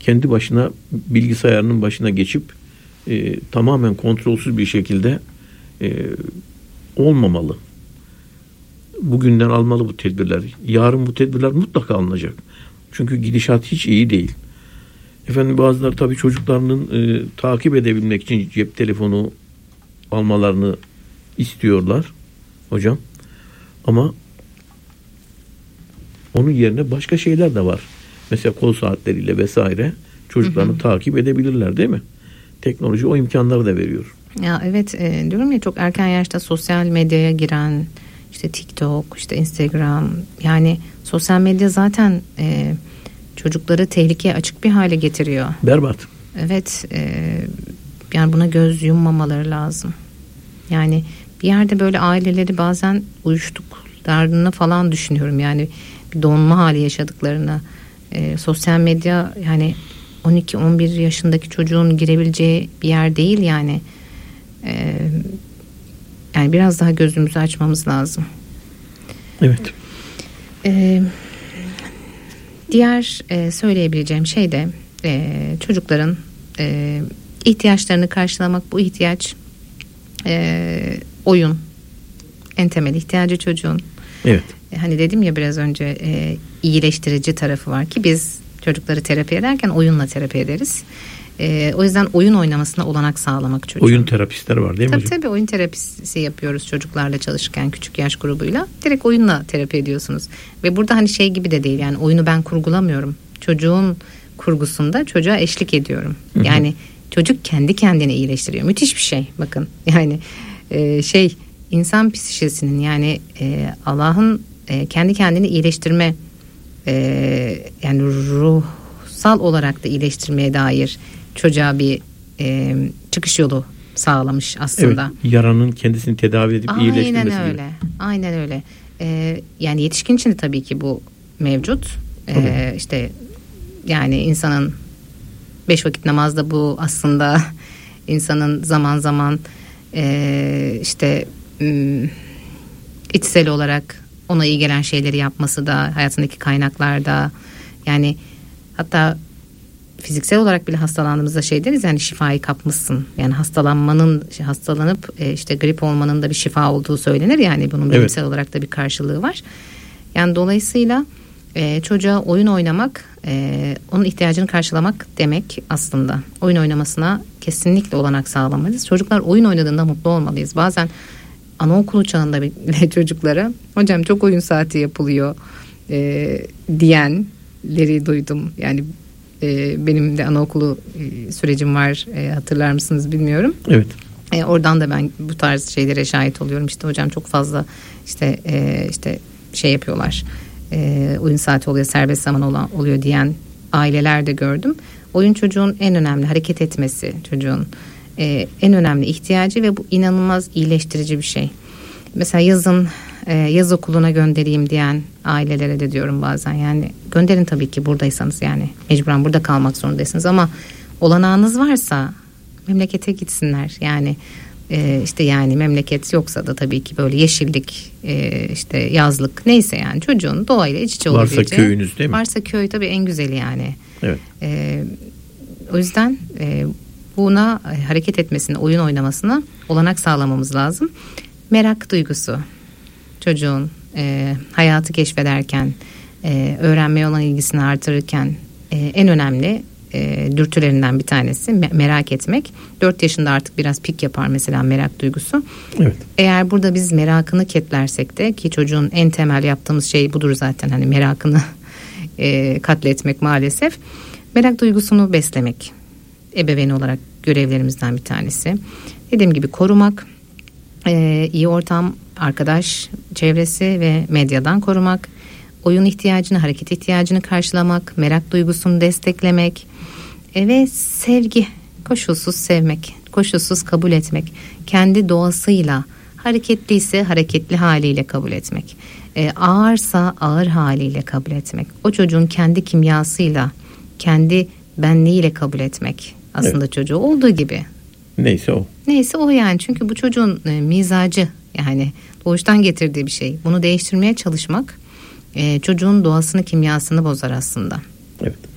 kendi başına bilgisayarının başına geçip tamamen kontrolsüz bir şekilde olmamalı. Bugünden almalı bu tedbirler. Yarın bu tedbirler mutlaka alınacak. Çünkü gidişat hiç iyi değil. Efendim bazıları tabii çocuklarının takip edebilmek için cep telefonu almalarını istiyorlar hocam. Ama onun yerine başka şeyler de var. Mesela kol saatleriyle vesaire çocuklarını takip edebilirler değil mi? Teknoloji o imkanları da veriyor. Ya evet, diyorum ya, çok erken yaşta sosyal medyaya giren, işte TikTok, işte Instagram, yani sosyal medya zaten çocukları tehlikeye açık bir hale getiriyor. Berbat. Evet, yani buna göz yummamaları lazım. Yani bir yerde böyle aileleri bazen uyuştuklarını falan düşünüyorum. Yani bir donma hali yaşadıklarını. Sosyal medya yani 12-11 yaşındaki çocuğun girebileceği bir yer değil yani. Yani biraz daha gözümüzü açmamız lazım. Evet. Diğer söyleyebileceğim şey de çocukların ihtiyaçlarını karşılamak. Bu ihtiyaç oyun. En temel ihtiyacı çocuğun. Evet. Hani dedim ya biraz önce, iyileştirici tarafı var ki biz çocukları terapi ederken oyunla terapi ederiz. O yüzden oyun oynamasına olanak sağlamak çocuğun. Oyun terapistler var değil mi hocam? Tabii oyun terapisi yapıyoruz çocuklarla çalışırken, küçük yaş grubuyla. Direkt oyunla terapi ediyorsunuz. Ve burada hani şey gibi de değil, yani oyunu ben kurgulamıyorum. Çocuğun kurgusunda çocuğa eşlik ediyorum. Yani çocuk kendi kendini iyileştiriyor. Müthiş bir şey bakın. Yani insan psikolojisinin, yani Allah'ın kendi kendini iyileştirme, yani ruhsal olarak da iyileştirmeye dair çocuğa bir çıkış yolu sağlamış aslında. Evet, yaranın kendisini tedavi edip iyileştirmesi gibi. Aynen öyle. Yani yetişkin için de tabii ki bu mevcut. İşte yani insanın 5 vakit namazda bu aslında insanın zaman zaman işte içsel olarak ona iyi gelen şeyleri yapması da, hayatındaki kaynaklarda, yani hatta fiziksel olarak bile hastalandığımızda şey deriz, yani şifayı kapmışsın. Yani hastalanıp işte grip olmanın da bir şifa olduğu söylenir, yani bunun bilimsel olarak da bir karşılığı var. Yani dolayısıyla çocuğa oyun oynamak, onun ihtiyacını karşılamak demek aslında. Oyun oynamasına kesinlikle olanak sağlamalıyız. Çocuklar oyun oynadığında mutlu olmalıyız. Bazen anaokulu çağında bile çocuklara hocam çok oyun saati yapılıyor diyenleri duydum. Yani benim de anaokulu sürecim var, hatırlar mısınız bilmiyorum. Evet. Oradan da ben bu tarz şeylere şahit oluyorum. İşte hocam çok fazla işte şey yapıyorlar. Oyun saati oluyor, serbest zaman oluyor diyen aileler de gördüm. Oyun çocuğun en önemli, hareket etmesi çocuğun en önemli ihtiyacı ve bu inanılmaz iyileştirici bir şey. Mesela yazın yaz okuluna göndereyim diyen ailelere de diyorum bazen, yani gönderin tabii ki, buradaysanız, yani mecburen burada kalmak zorundaysınız ama olanağınız varsa memlekete gitsinler. Yani işte yani memleket yoksa da tabii ki böyle yeşillik, işte yazlık, neyse yani çocuğun doğayla iç içe olabileceği. Varsa köyünüz değil mi? Varsa köy tabii en güzeli yani. Evet. O yüzden buna hareket etmesine, oyun oynamasına olanak sağlamamız lazım. Merak duygusu çocuğun hayatı keşfederken, öğrenmeye olan ilgisini artırırken en önemli dürtülerinden bir tanesi merak etmek. 4 yaşında artık biraz pik yapar mesela merak duygusu. Evet. Eğer burada biz merakını ketlersek de, ki çocuğun en temel yaptığımız şey budur zaten, hani merakını katletmek maalesef. Merak duygusunu beslemek ebeveyn olarak görevlerimizden bir tanesi. Dediğim gibi korumak, iyi ortam, arkadaş çevresi ve medyadan korumak, oyun ihtiyacını, hareket ihtiyacını karşılamak, merak duygusunu desteklemek ve sevgi, koşulsuz sevmek, koşulsuz kabul etmek, kendi doğasıyla, hareketliyse hareketli haliyle kabul etmek, ağırsa ağır haliyle kabul etmek, o çocuğun kendi kimyasıyla, kendi benliğiyle kabul etmek aslında, evet. Çocuğu olduğu gibi. Neyse o yani, çünkü bu çocuğun mizacı, yani doğuştan getirdiği bir şey. Bunu değiştirmeye çalışmak çocuğun doğasını, kimyasını bozar aslında. Evet.